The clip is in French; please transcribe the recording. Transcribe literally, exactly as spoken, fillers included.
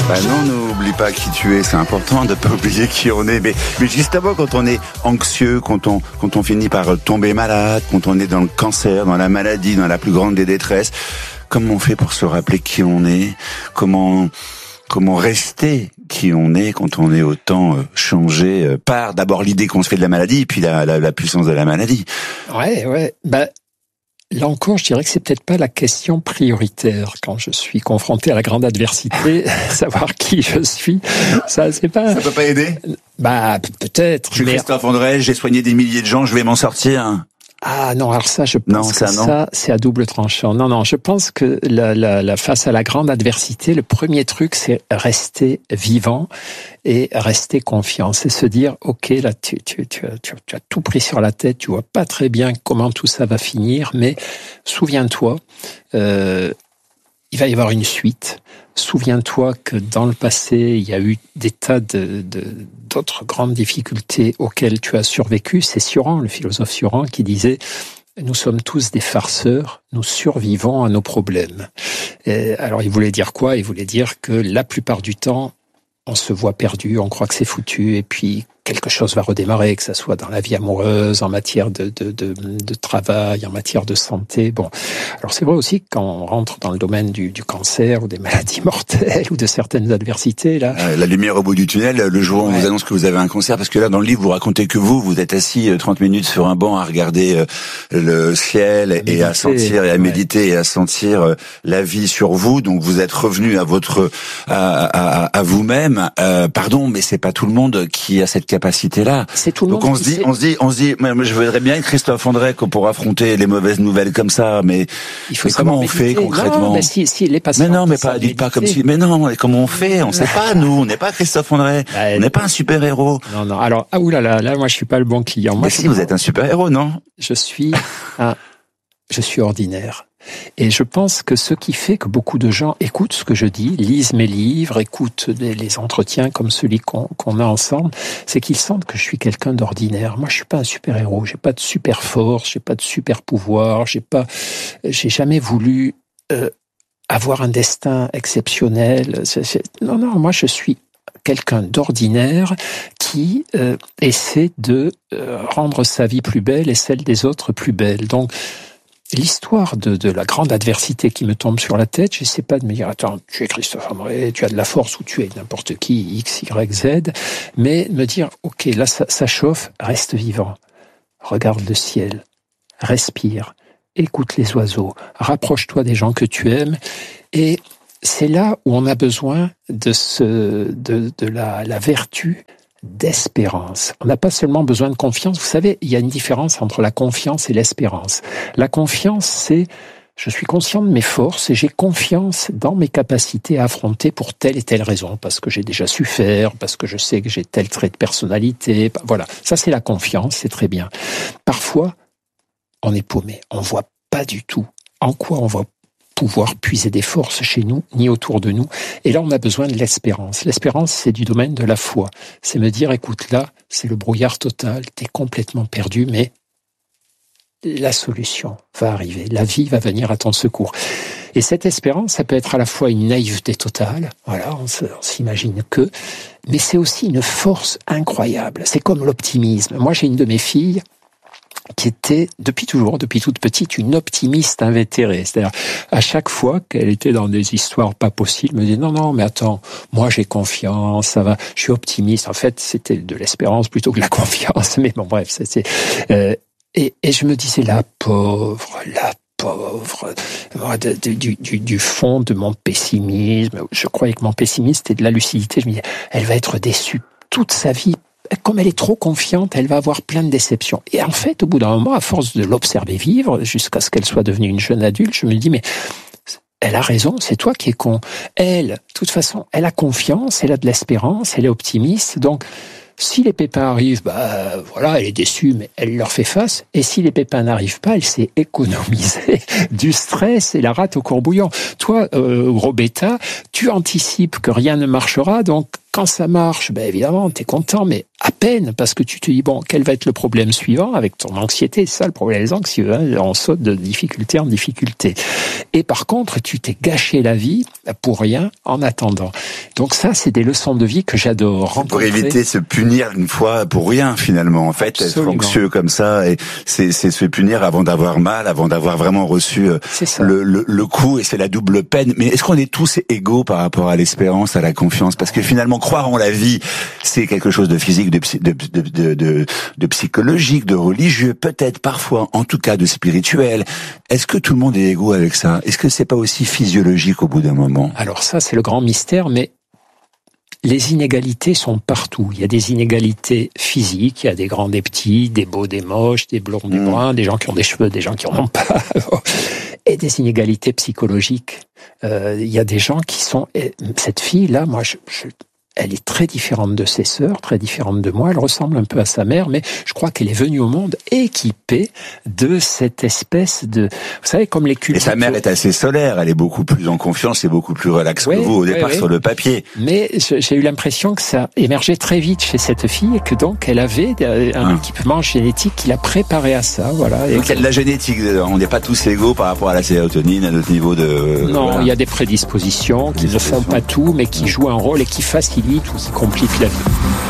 Bah non, n'oublie pas qui tu es, c'est important de pas oublier qui on est. Mais, mais justement, quand on est anxieux, quand on, quand on finit par tomber malade, quand on est dans le cancer, dans la maladie, dans la plus grande des détresses, comment on fait pour se rappeler qui on est? Comment, comment rester qui on est quand on est autant changé par d'abord l'idée qu'on se fait de la maladie, et puis la, la, la puissance de la maladie? Ouais, ouais, bah. Là encore, je dirais que c'est peut-être pas la question prioritaire quand je suis confronté à la grande adversité, savoir qui je suis. Ça, c'est pas. Ça peut pas aider? Bah, peut-être. Je suis mais... Christophe André, j'ai soigné des milliers de gens, je vais m'en sortir. Ah non, alors ça, je pense non, que ça, non. ça, c'est à double tranchant. Non, non, je pense que la, la, la face à la grande adversité, le premier truc, c'est rester vivant et rester confiant. C'est se dire, ok, là, tu, tu, tu, tu, tu as tout pris sur la tête, tu vois pas très bien comment tout ça va finir, mais souviens-toi, euh, il va y avoir une suite. Souviens-toi que dans le passé, il y a eu des tas de, de, d'autres grandes difficultés auxquelles tu as survécu. C'est Sioran, le philosophe Sioran, qui disait « Nous sommes tous des farceurs, nous survivons à nos problèmes ». Alors, il voulait dire quoi? Il voulait dire que la plupart du temps, on se voit perdu, on croit que c'est foutu, et puis quelque chose va redémarrer, que ça soit dans la vie amoureuse, en matière de, de, de, de travail, en matière de santé. Bon, alors c'est vrai aussi que quand on rentre dans le domaine du, du cancer ou des maladies mortelles ou de certaines adversités, là. La lumière au bout du tunnel, le jour où on ouais. vous annonce que vous avez un cancer, parce que là dans le livre vous racontez que vous, vous êtes assis trente minutes sur un banc à regarder le ciel à et méditer, à sentir et à ouais. méditer et à sentir la vie sur vous. Donc vous êtes revenu à votre à, à, à vous-même. Euh, pardon, mais c'est pas tout le monde qui a cette capacité-là. C'est tout le Donc monde on se dit, sait. on se dit, on se dit, mais je voudrais bien être Christophe André pour affronter les mauvaises nouvelles comme ça, mais, il faut mais comment on méditer. fait concrètement? Non, mais si, si les patients. Mais non, mais pas, dites pas comme si, mais non, comment on fait? On sait pas, nous, on n'est pas Christophe André, bah, on n'est pas un super héros. Non, non. Alors, ah oulala, là, là, moi, je suis pas le bon client. Moi, mais si, vous êtes un super héros, non? Je suis un, je suis ordinaire. Et je pense que ce qui fait que beaucoup de gens écoutent ce que je dis, lisent mes livres, écoutent les entretiens comme celui qu'on, qu'on a ensemble, c'est qu'ils sentent que je suis quelqu'un d'ordinaire. Moi, je suis pas un super-héros, j'ai pas de super force, j'ai pas de super pouvoir, j'ai pas, j'ai jamais voulu euh, avoir un destin exceptionnel. C'est, c'est... Non, non, moi, je suis quelqu'un d'ordinaire qui euh, essaie de euh, rendre sa vie plus belle et celle des autres plus belle. Donc, l'histoire de, de la grande adversité qui me tombe sur la tête, j'essaie pas de me dire, attends, tu es Christophe André, tu as de la force ou tu es n'importe qui, X, Y, Z, mais me dire, ok, là, ça, ça chauffe, reste vivant. Regarde le ciel, respire, écoute les oiseaux, rapproche-toi des gens que tu aimes, et c'est là où on a besoin de ce, de, de la, la vertu d'espérance. On n'a pas seulement besoin de confiance. Vous savez, il y a une différence entre la confiance et l'espérance. La confiance, c'est je suis conscient de mes forces et j'ai confiance dans mes capacités à affronter pour telle et telle raison, parce que j'ai déjà su faire, parce que je sais que j'ai tel trait de personnalité. Voilà, ça c'est la confiance, c'est très bien. Parfois, on est paumé, on voit pas du tout en quoi on va pouvoir puiser des forces chez nous, ni autour de nous. Et là, on a besoin de l'espérance. L'espérance, c'est du domaine de la foi. C'est me dire, écoute, là, c'est le brouillard total, t'es complètement perdu, mais la solution va arriver. La vie va venir à ton secours. Et cette espérance, ça peut être à la fois une naïveté totale, voilà, on, se, on s'imagine que, mais c'est aussi une force incroyable. C'est comme l'optimisme. Moi, j'ai une de mes filles qui était, depuis toujours, depuis toute petite, une optimiste invétérée. C'est-à-dire, à chaque fois qu'elle était dans des histoires pas possibles, elle me disait, non, non, mais attends, moi j'ai confiance, ça va, je suis optimiste. En fait, c'était de l'espérance plutôt que de la confiance, mais bon, bref, c'est... c'est euh, et, et je me disais, la pauvre, la pauvre, moi, de, de, du, du, du fond de mon pessimisme, je croyais que mon pessimisme était de la lucidité, je me disais, elle va être déçue toute sa vie. Comme elle est trop confiante, elle va avoir plein de déceptions. Et en fait, au bout d'un moment, à force de l'observer vivre, jusqu'à ce qu'elle soit devenue une jeune adulte, je me dis, mais elle a raison, c'est toi qui es con. Elle, de toute façon, elle a confiance, elle a de l'espérance, elle est optimiste. Donc, si les pépins arrivent, bah voilà, elle est déçue, mais elle leur fait face. Et si les pépins n'arrivent pas, elle s'est économisée du stress et la rate au courbouillon. Toi, euh, gros bêta, tu anticipes que rien ne marchera, donc quand ça marche, ben évidemment, t'es content, mais à peine, parce que tu te dis, bon, quel va être le problème suivant avec ton anxiété? C'est ça le problème des anxieux, hein, on saute de difficulté en difficulté. Et par contre, tu t'es gâché la vie pour rien en attendant. Donc ça, c'est des leçons de vie que j'adore rencontrer. Pour éviter de se punir une fois pour rien, finalement. En fait, Absolument. Être anxieux comme ça, et c'est, c'est se punir avant d'avoir mal, avant d'avoir vraiment reçu le, le, le coup, et c'est la double peine. Mais est-ce qu'on est tous égaux par rapport à l'espérance, à la confiance? Parce que finalement, croire en la vie, c'est quelque chose de physique, de, de, de, de, de, de psychologique, de religieux, peut-être parfois, en tout cas de spirituel. Est-ce que tout le monde est égaux avec ça? Est-ce que c'est pas aussi physiologique au bout d'un moment? Alors ça, c'est le grand mystère, mais les inégalités sont partout. Il y a des inégalités physiques, il y a des grands, des petits, des beaux, des moches, des blonds, des bruns, des gens qui ont des cheveux, des gens qui en ont pas, et des inégalités psychologiques. Euh, il y a des gens qui sont... Cette fille-là, moi, je... je elle est très différente de ses sœurs, très différente de moi. Elle ressemble un peu à sa mère, mais je crois qu'elle est venue au monde équipée de cette espèce de... Vous savez, comme les cultes... Et sa mère est assez solaire, elle est beaucoup plus en confiance et beaucoup plus relaxe ouais, que vous au ouais, départ ouais. sur le papier. Mais j'ai eu l'impression que ça émergeait très vite chez cette fille et que donc elle avait un ah. équipement génétique qui l'a préparé à ça. Voilà. Donc il y a de la génétique, on n'est pas tous égaux par rapport à la sérotonine, à notre niveau de... Non, voilà. Il y a des prédispositions qui ne font pas tout, mais qui jouent un rôle et qui facilitent ou qui compliquent la vie.